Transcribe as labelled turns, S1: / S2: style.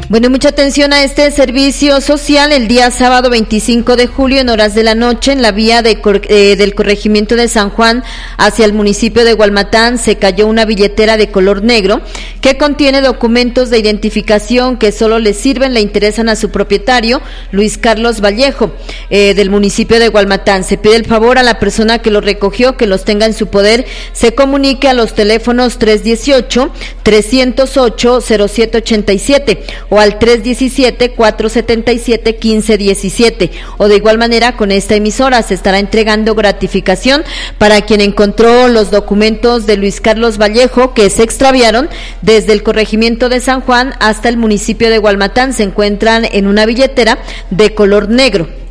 S1: Bueno, mucha atención a este servicio social. El día sábado 25 de julio, en horas de la noche, en la vía del corregimiento de San Juan hacia el municipio de Gualmatán, se cayó una billetera de color negro que contiene documentos de identificación que solo le sirven, le interesan a su propietario, Luis Carlos Vallejo, del municipio de Gualmatán. Se pide el favor a la persona que los recogió, que los tenga en su poder, se comunique a los teléfonos 318-308-0787 o al 317-477-1517, o de igual manera con esta emisora se estará entregando gratificación para quien encontró los documentos de Luis Carlos Vallejo que se extraviaron desde el corregimiento de San Juan hasta el municipio de Gualmatán. Se encuentran en una billetera de color negro.